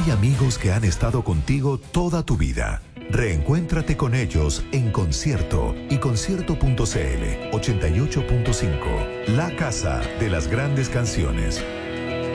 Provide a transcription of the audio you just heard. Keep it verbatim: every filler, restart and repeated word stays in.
Hay amigos que han estado contigo toda tu vida. Reencuéntrate con ellos en Concierto y concierto punto c l ochenta y ocho punto cinco. La casa de las grandes canciones.